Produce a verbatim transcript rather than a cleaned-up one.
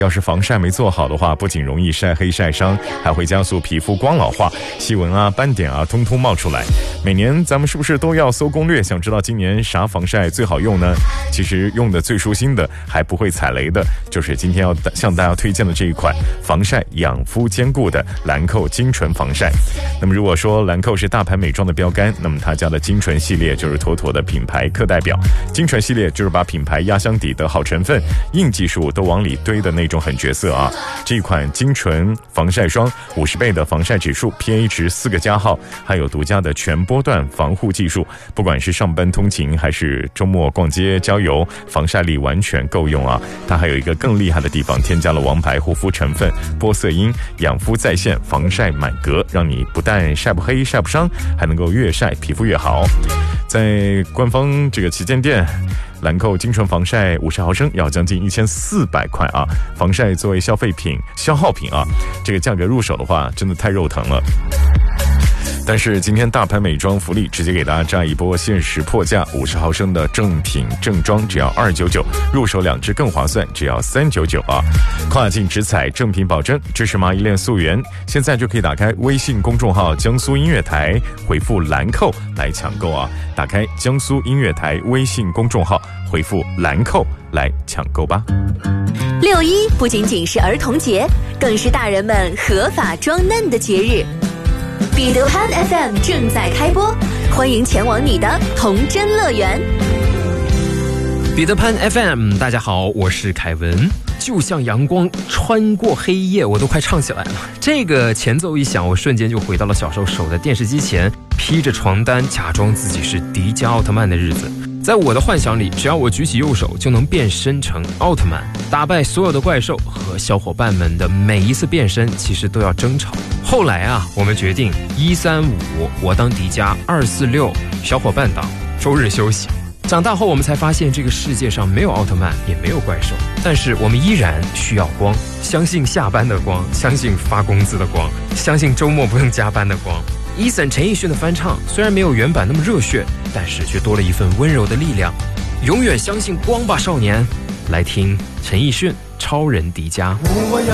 要是防晒没做好的话，不仅容易晒黑晒伤，还会加速皮肤光老化，细纹啊斑点啊通通冒出来。每年咱们是不是都要搜攻略，想知道今年啥防晒最好用呢？其实用的最舒心的还不会踩雷的，就是今天要向大家推荐的这一款防晒养肤兼顾的兰蔻精纯防晒。那么如果说兰蔻是大牌美妆的标杆，那么他家的精纯系列就是妥妥的品牌课代表。精纯系列就是把品牌压箱底的好成分硬技术都往里堆的那种狠角色啊！这一款精纯防晒霜五十倍的防晒指数 P A 值四个加号，还有独家的全波段防护技术，不管是上班通勤还是周末逛街郊游，防晒力完全够用啊！它还有一个更厉害的地方，添加了王牌护肤成分玻色因，养肤在线，防晒满格，让你不但晒不黑晒不伤，还能够越晒皮肤越好。在官方这个旗舰店，兰蔻精纯防晒五十毫升要将近一千四百块啊！防晒作为消费品、消耗品啊，这个价格入手的话，真的太肉疼了。但是今天大牌美妆福利直接给大家炸一波限时破价，五十毫升的正品正装只要二百九十九，入手两支更划算，只要三百九十九啊！跨境直采，正品保真，支持蚂蚁链溯源，现在就可以打开微信公众号江苏音乐台，回复兰蔻来抢购啊！打开江苏音乐台微信公众号，回复兰蔻来抢购吧。 六一不仅仅是儿童节，更是大人们合法装嫩的节日。彼得潘 F M 正在开播，欢迎前往你的童真乐园。 彼得潘 F M， 大家好，我是凯文。就像阳光穿过黑夜，我都快唱起来了。这个前奏一响，我瞬间就回到了小时候守在电视机前，披着床单假装自己是迪迦奥特曼的日子。在我的幻想里，只要我举起右手就能变身成奥特曼，打败所有的怪兽，和小伙伴们的每一次变身其实都要争吵。后来啊，我们决定一三五我当迪迦，二四六小伙伴当，周日休息。长大后我们才发现，这个世界上没有奥特曼，也没有怪兽，但是我们依然需要光，相信下班的光，相信发工资的光，相信周末不用加班的光。Eason 陈奕迅的翻唱虽然没有原版那么热血，但是却多了一份温柔的力量。永远相信光吧少年，来听陈奕迅超人迪迦。